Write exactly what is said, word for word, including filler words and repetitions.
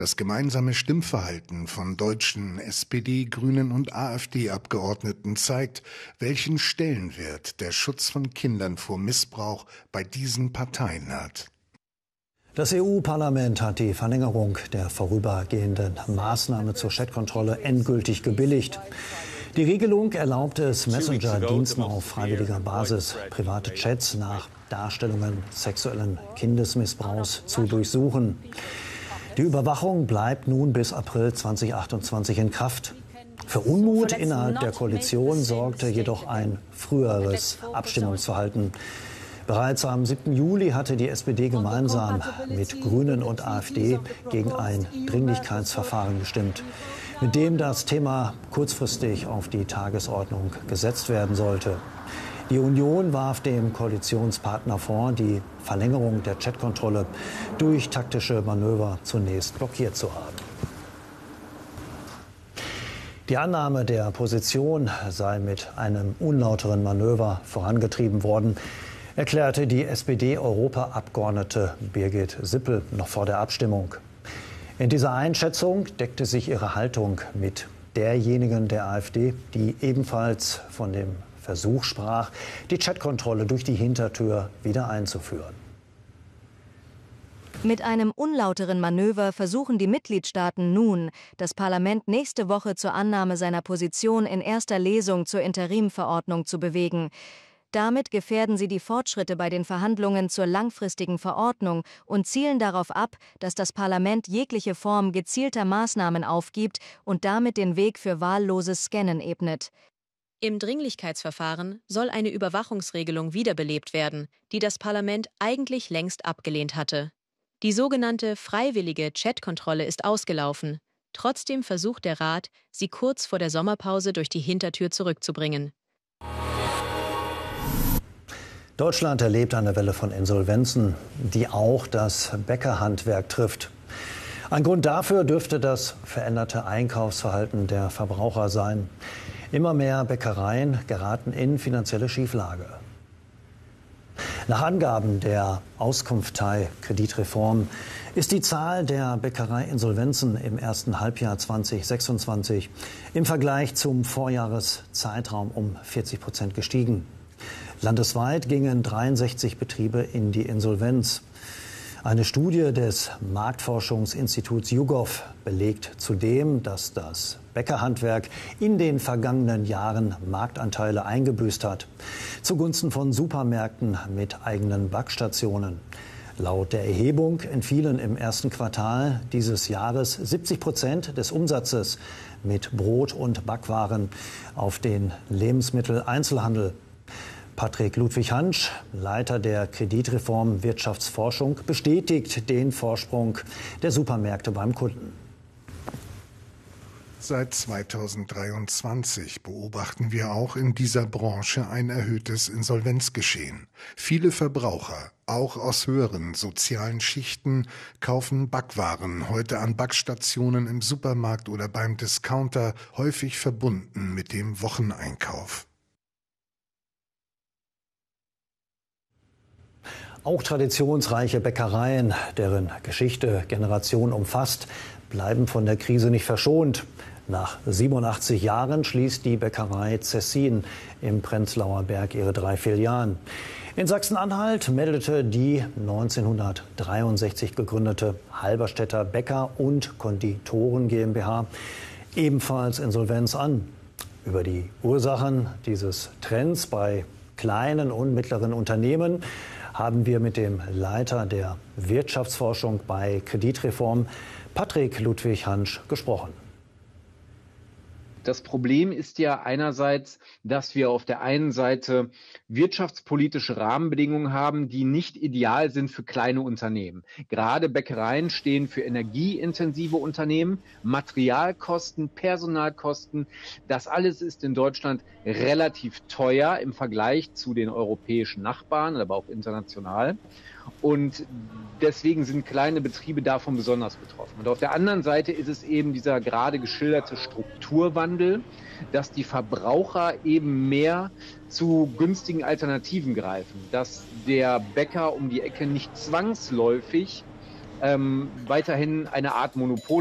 Das gemeinsame Stimmverhalten von deutschen S P D, Grünen und AfD-Abgeordneten zeigt, welchen Stellenwert der Schutz von Kindern vor Missbrauch bei diesen Parteien hat. Das E U-Parlament hat die Verlängerung der vorübergehenden Maßnahme zur Chatkontrolle endgültig gebilligt. Die Regelung erlaubt es Messenger-Diensten auf freiwilliger Basis, private Chats nach Darstellungen sexuellen Kindesmissbrauchs zu durchsuchen. Die Überwachung bleibt nun bis April zweitausendachtundzwanzig in Kraft. Für Unmut innerhalb der Koalition sorgte jedoch ein früheres Abstimmungsverhalten. Bereits am siebten Juli hatte die S P D gemeinsam mit Grünen und AfD gegen ein Dringlichkeitsverfahren gestimmt, mit dem das Thema kurzfristig auf die Tagesordnung gesetzt werden sollte. Die Union warf dem Koalitionspartner vor, die Verlängerung der Chatkontrolle durch taktische Manöver zunächst blockiert zu haben. Die Annahme der Position sei mit einem unlauteren Manöver vorangetrieben worden, erklärte die S P D-Europaabgeordnete Birgit Sippel noch vor der Abstimmung. In dieser Einschätzung deckte sich ihre Haltung mit derjenigen der AfD, die ebenfalls von dem Versuch sprach, die Chatkontrolle durch die Hintertür wieder einzuführen. Mit einem unlauteren Manöver versuchen die Mitgliedstaaten nun, das Parlament nächste Woche zur Annahme seiner Position in erster Lesung zur Interimverordnung zu bewegen. Damit gefährden sie die Fortschritte bei den Verhandlungen zur langfristigen Verordnung und zielen darauf ab, dass das Parlament jegliche Form gezielter Maßnahmen aufgibt und damit den Weg für wahlloses Scannen ebnet. Im Dringlichkeitsverfahren soll eine Überwachungsregelung wiederbelebt werden, die das Parlament eigentlich längst abgelehnt hatte. Die sogenannte freiwillige Chatkontrolle ist ausgelaufen. Trotzdem versucht der Rat, sie kurz vor der Sommerpause durch die Hintertür zurückzubringen. Deutschland erlebt eine Welle von Insolvenzen, die auch das Bäckerhandwerk trifft. Ein Grund dafür dürfte das veränderte Einkaufsverhalten der Verbraucher sein. Immer mehr Bäckereien geraten in finanzielle Schieflage. Nach Angaben der Auskunftei Kreditreform ist die Zahl der Bäckereiinsolvenzen im ersten Halbjahr zweitausendsechsundzwanzig im Vergleich zum Vorjahreszeitraum um vierzig Prozent gestiegen. Landesweit gingen dreiundsechzig Betriebe in die Insolvenz. Eine Studie des Marktforschungsinstituts YouGov belegt zudem, dass das Bäckerhandwerk in den vergangenen Jahren Marktanteile eingebüßt hat, zugunsten von Supermärkten mit eigenen Backstationen. Laut der Erhebung entfielen im ersten Quartal dieses Jahres siebzig Prozent des Umsatzes mit Brot- und Backwaren auf den Lebensmitteleinzelhandel. Patrick Ludwig-Hansch, Leiter der Kreditreform Wirtschaftsforschung, bestätigt den Vorsprung der Supermärkte beim Kunden. Seit zweitausenddreiundzwanzig beobachten wir auch in dieser Branche ein erhöhtes Insolvenzgeschehen. Viele Verbraucher, auch aus höheren sozialen Schichten, kaufen Backwaren heute an Backstationen im Supermarkt oder beim Discounter, häufig verbunden mit dem Wocheneinkauf. Auch traditionsreiche Bäckereien, deren Geschichte Generationen umfasst, bleiben von der Krise nicht verschont. Nach siebenundachtzig Jahren schließt die Bäckerei Zessin im Prenzlauer Berg ihre drei Filialen. In Sachsen-Anhalt meldete die neunzehnhundertdreiundsechzig gegründete Halberstädter Bäcker- und Konditoren GmbH ebenfalls Insolvenz an. Über die Ursachen dieses Trends bei kleinen und mittleren Unternehmen haben wir mit dem Leiter der Wirtschaftsforschung bei Kreditreform, Patrick Ludwig-Hansch, gesprochen. Das Problem ist ja einerseits, dass wir auf der einen Seite wirtschaftspolitische Rahmenbedingungen haben, die nicht ideal sind für kleine Unternehmen. Gerade Bäckereien stehen für energieintensive Unternehmen, Materialkosten, Personalkosten. Das alles ist in Deutschland relativ teuer im Vergleich zu den europäischen Nachbarn, aber auch international. Und deswegen sind kleine Betriebe davon besonders betroffen. Und auf der anderen Seite ist es eben dieser gerade geschilderte Strukturwandel, dass die Verbraucher eben mehr zu günstigen Alternativen greifen, dass der Bäcker um die Ecke nicht zwangsläufig ähm, weiterhin eine Art Monopol